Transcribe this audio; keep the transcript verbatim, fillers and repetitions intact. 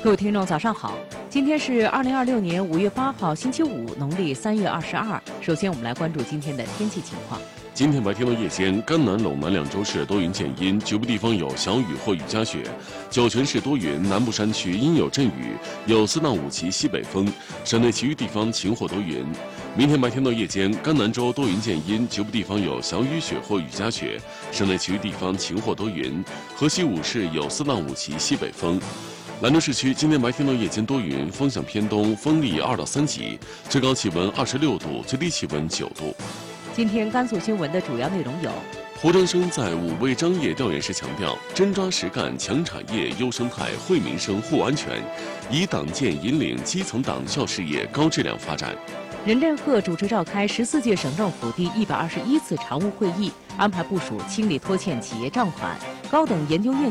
各位听众，早上好！今天是二零二六年五月八号，星期五，农历三月二十二。首先，我们来关注今天的天气情况。 今天白天到夜间，甘南、陇南两州市多云见阴，局部地方有小雨或雨夹雪；酒泉市多云，南部山区阴有阵雨，有四到五级西北风；省内其余地方晴或多云。明天白天到夜间，甘南州多云见阴，局部地方有小雨雪或雨夹雪；省内其余地方晴或多云。河西五市有四到五级西北风。兰州市区今天白天到夜间多云，风向偏东，风力二到三级，最高气温二十六度，最低气温九度。 今天甘肃新闻的主要内容有： 胡章生在五味张掖调研时强调，真抓实干，强产业、优生态、惠民生、护安全，以党建引领基层党校事业高质量发展。 任振赫主持召开十四届省政府第一百二十一次常务会议，安排部署清理拖欠企业账款。高等研究院